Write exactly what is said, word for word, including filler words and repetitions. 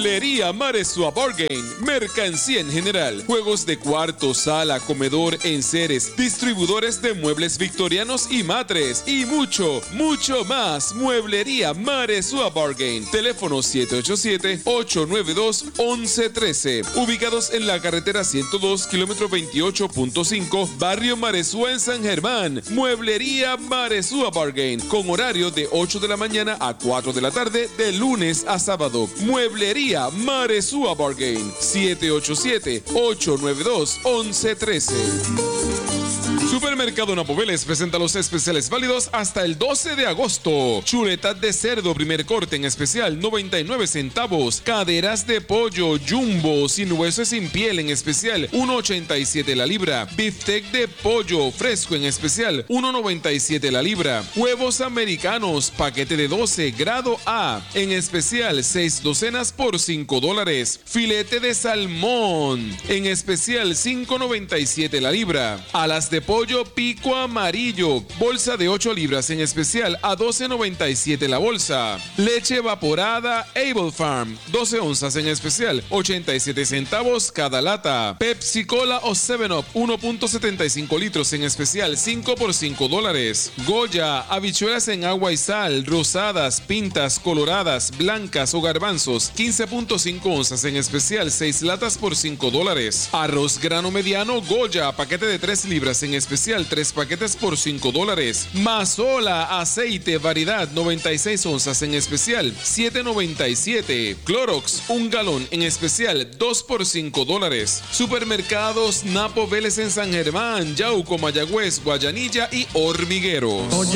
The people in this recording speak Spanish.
Mueblería Maresua Bargain. Mercancía en general. Juegos de cuarto, sala, comedor, enseres. Distribuidores de muebles victorianos y matres. Y mucho, mucho más. Mueblería Maresua Bargain. Teléfono siete ocho siete, ocho nueve dos, once trece. Ubicados en la carretera ciento dos, kilómetro veintiocho punto cinco, Barrio Maresua en San Germán. Mueblería Maresua Bargain. Con horario de ocho de la mañana a cuatro de la tarde, de lunes a sábado. Mueblería Maresua Bargain. siete ocho siete, ocho nueve dos, once trece. Supermercado Napoveles presenta los especiales válidos hasta el doce de agosto. Chuletas de cerdo primer corte en especial, noventa y nueve centavos. Caderas de pollo Jumbo sin hueso y sin piel en especial, uno ochenta y siete la libra. Biftec de pollo fresco en especial, uno noventa y siete la libra. Huevos americanos, paquete de doce, grado A, en especial, seis docenas por cinco dólares. Filete de salmón, en especial, cinco noventa y siete la libra. Alas de pollo pico amarillo, bolsa de ocho libras en especial a doce noventa y siete la bolsa. Leche evaporada Able Farm, doce onzas en especial, ochenta y siete centavos cada lata. Pepsi Cola o seven up, uno punto setenta y cinco litros en especial, cinco por cinco dólares. Goya, habichuelas en agua y sal, rosadas, pintas, coloradas, blancas o garbanzos, quince punto cinco onzas en especial, seis latas por cinco dólares. Arroz grano mediano Goya, paquete de tres libras en especial, tres paquetes por cinco dólares. Mazola, aceite, variedad, noventa y seis onzas en especial, siete noventa y siete. Clorox, un galón en especial, dos por cinco dólares. Supermercados Napo Vélez en San Germán, Yauco, Mayagüez, Guayanilla y Hormigueros.